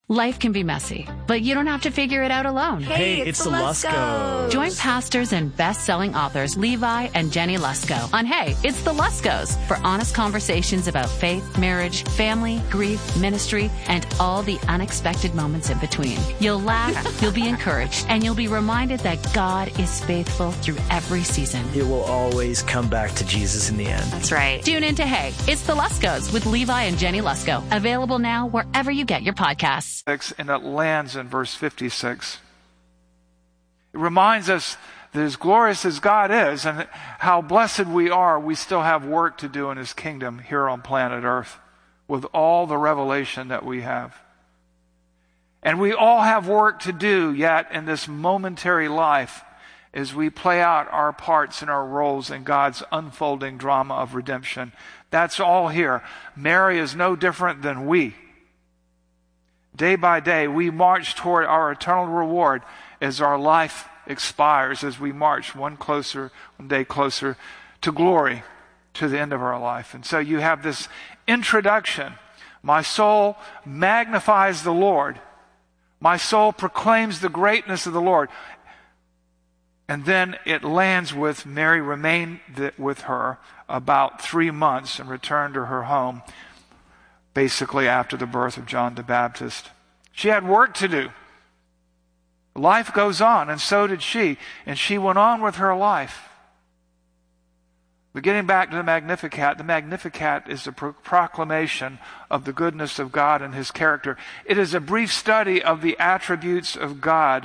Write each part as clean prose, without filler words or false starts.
Life can be messy, but you don't have to figure it out alone. Hey, it's the Luskos. Join pastors and best-selling authors Levi and Jenny Lusko on Hey, It's the Luskos for honest conversations about faith, marriage, family, grief, ministry, and all the unexpected moments in between. You'll laugh, you'll be encouraged, and you'll be reminded that God is faithful through every season. It will always come back to Jesus in the end. That's right. Tune in to Hey, It's the Luskos with Levi and Jenny Lusko. Available now wherever you get your podcasts. And it lands in verse 56. It reminds us that as glorious as God is and how blessed we are, we still have work to do in His kingdom here on planet Earth with all the revelation that we have. And we all have work to do yet in this momentary life as we play out our parts and our roles in God's unfolding drama of redemption. That's all here. Mary is no different than we. Day by day, we march toward our eternal reward as our life expires, as we march one day closer to glory, to the end of our life. And so you have this introduction. My soul magnifies the Lord. My soul proclaims the greatness of the Lord. And then it lands with Mary remained with her about 3 months and returned to her home, basically after the birth of John the Baptist. She had work to do. Life goes on, and so did she. And she went on with her life. But getting back to the Magnificat is a proclamation of the goodness of God and His character. It is a brief study of the attributes of God.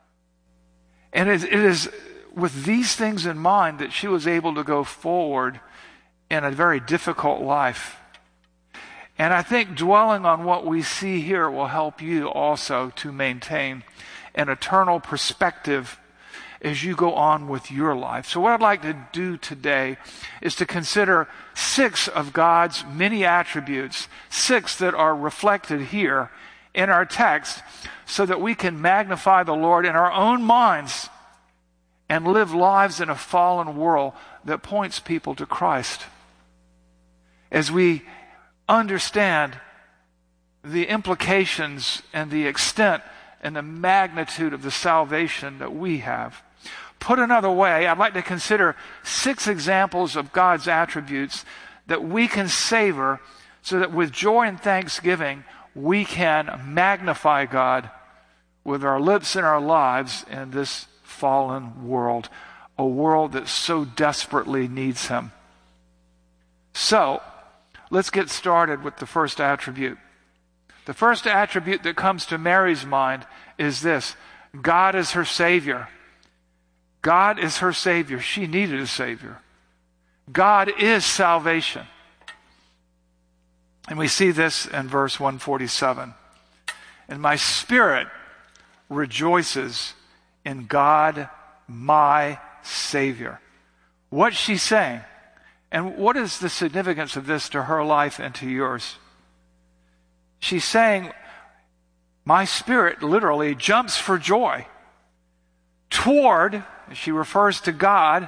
And it is with these things in mind that she was able to go forward in a very difficult life. And I think dwelling on what we see here will help you also to maintain an eternal perspective as you go on with your life. So what I'd like to do today is to consider 6 of God's many attributes, 6 that are reflected here in our text, so that we can magnify the Lord in our own minds and live lives in a fallen world that points people to Christ. As we understand the implications and the extent and the magnitude of the salvation that we have. Put another way, I'd like to consider 6 examples of God's attributes that we can savor so that with joy and thanksgiving, we can magnify God with our lips and our lives in this fallen world, a world that so desperately needs Him. So, let's get started with the first attribute. The first attribute that comes to Mary's mind is this: God is her Savior. God is her Savior. She needed a Savior. God is salvation. And we see this in verse 147. And my spirit rejoices in God, my Savior. What's she saying? And what is the significance of this to her life and to yours? She's saying, my spirit literally jumps for joy toward, she refers to God.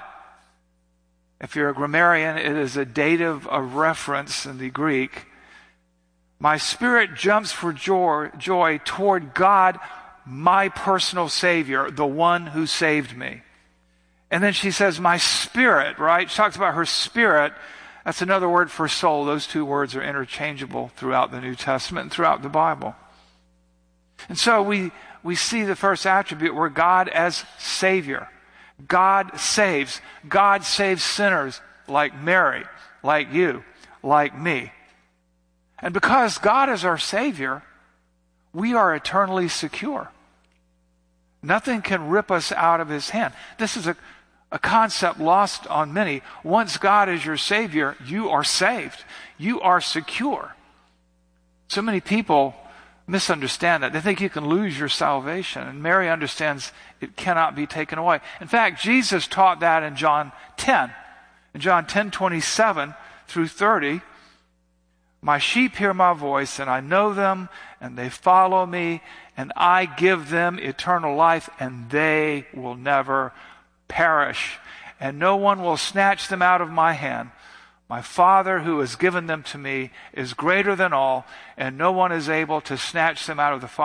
If you're a grammarian, it is a dative of reference in the Greek. My spirit jumps for joy toward God, my personal Savior, the one who saved me. And then she says, my spirit, right? She talks about her spirit. That's another word for soul. Those 2 words are interchangeable throughout the New Testament and throughout the Bible. And so we see the first attribute where God as Savior. God saves. God saves sinners like Mary, like you, like me. And because God is our Savior, we are eternally secure. Nothing can rip us out of His hand. This is a concept lost on many. Once God is your Savior, you are saved. You are secure. So many people misunderstand that. They think you can lose your salvation. And Mary understands it cannot be taken away. In fact, Jesus taught that in John 10. In John 10:27 through 30, my sheep hear my voice, and I know them, and they follow me, and I give them eternal life, and they will never perish, and no one will snatch them out of my hand. My Father who has given them to me is greater than all, and no one is able to snatch them out of the